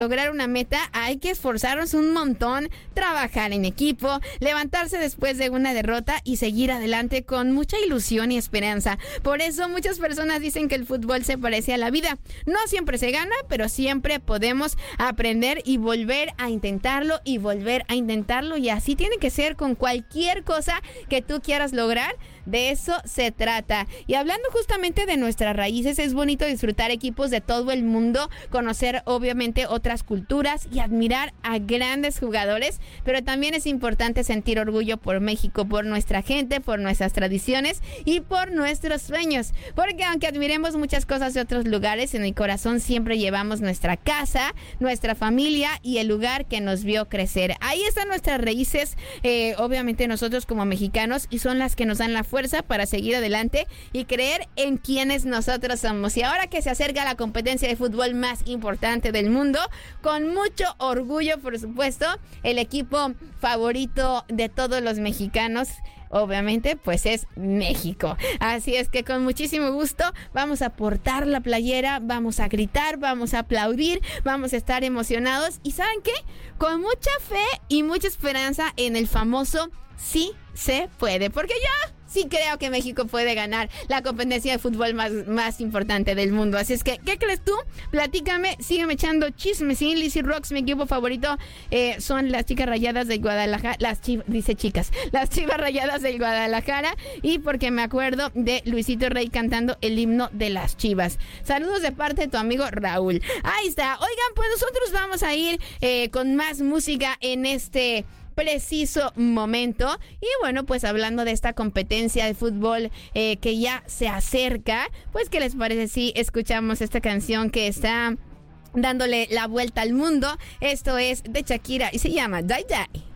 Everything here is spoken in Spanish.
lograr una meta hay que esforzarnos un montón, trabajar en equipo, levantarse después de una derrota y seguir adelante con mucha ilusión y esperanza. Por eso muchas personas dicen que el fútbol se parece a la vida. No siempre se gana, pero siempre podemos aprender y volver a intentarlo y volver a intentarlo, y así tiene que ser con cualquier cosa que tú quieras lograr. De eso se trata. Y hablando justamente de nuestras raíces, es bonito disfrutar equipos de todo el mundo, conocer obviamente otras culturas y admirar a grandes jugadores, pero también es importante sentir orgullo por México, por nuestra gente, por nuestras tradiciones y por nuestros sueños, porque aunque admiremos muchas cosas de otros lugares, en el corazón siempre llevamos nuestra casa, nuestra familia y el lugar que nos vio crecer. Ahí están nuestras raíces, obviamente nosotros como mexicanos, y son las que nos dan la fuerza para seguir adelante y creer en quienes nosotros somos. Y ahora que se acerca la competencia de fútbol más importante del mundo, con mucho orgullo, por supuesto, el equipo favorito de todos los mexicanos, obviamente, pues es México. Así es que con muchísimo gusto vamos a portar la playera, vamos a gritar, vamos a aplaudir, vamos a estar emocionados y ¿saben qué? Con mucha fe y mucha esperanza en el famoso sí se puede, porque yo sí creo que México puede ganar la competencia de fútbol más importante del mundo. Así es que, ¿qué crees tú? Platícame, sígueme echando chismes. Sí, Lizzy Rocks, mi equipo favorito son las Chicas Rayadas del Guadalajara. Las Chivas Rayadas del Guadalajara. Y porque me acuerdo de Luisito Rey cantando el himno de las Chivas. Saludos de parte de tu amigo Raúl. Ahí está. Oigan, pues nosotros vamos a ir con más música en este preciso momento. Y bueno, pues hablando de esta competencia de fútbol que ya se acerca, pues ¿qué les parece si escuchamos esta canción que está dándole la vuelta al mundo? Esto es de Shakira y se llama Die Die.